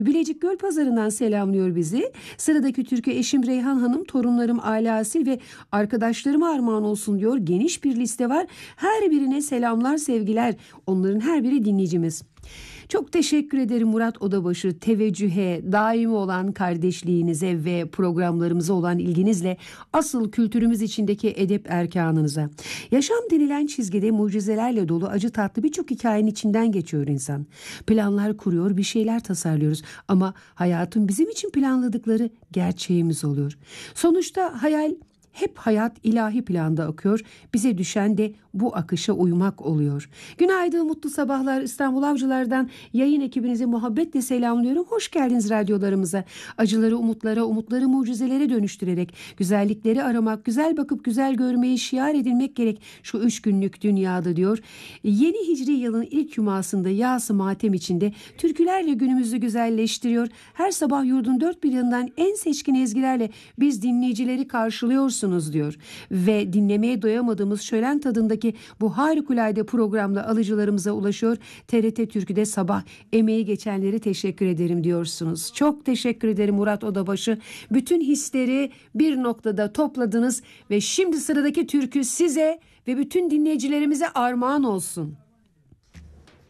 Bilecik Gölpazarı'ndan selamlıyor bizi. Sıradaki türkü eşim Reyhan Hanım, torunlarım Ala Asil ve arkadaşlarıma armağan olsun diyor. Geniş bir liste var. Her birine selamlar, sevgiler. Onların her biri dinleyicimiz. Çok teşekkür ederim Murat Odabaşı, teveccühe, daimi olan kardeşliğinize ve programlarımıza olan ilginizle, asıl kültürümüz içindeki edep erkanınıza. Yaşam denilen çizgide mucizelerle dolu acı tatlı birçok hikayenin içinden geçiyor insan. Planlar kuruyor, bir şeyler tasarlıyoruz ama hayatın bizim için planladıkları gerçeğimiz oluyor. Sonuçta hayal hep hayat ilahi planda akıyor. Bize düşen de bu akışa uymak oluyor. Günaydın, mutlu sabahlar. İstanbul Avcılar'dan yayın ekibinize muhabbetle selamlıyorum. Hoş geldiniz radyolarımıza. Acıları umutlara, umutları mucizelere dönüştürerek güzellikleri aramak, güzel bakıp güzel görmeyi şiar edinmek gerek şu 3 günlük dünyada diyor. Yeni hicri yılın ilk cumasında yas-ı matem içinde türkülerle günümüzü güzelleştiriyor. Her sabah yurdun dört bir yanından en seçkin ezgilerle biz dinleyicileri karşılıyoruz diyor. Ve dinlemeye doyamadığımız şölen tadındaki bu harikulade programla alıcılarımıza ulaşıyor. TRT Türkü'de sabah emeği geçenleri teşekkür ederim diyorsunuz. Çok teşekkür ederim Murat Odabaşı. Bütün hisleri bir noktada topladınız ve şimdi sıradaki türkü size ve bütün dinleyicilerimize armağan olsun.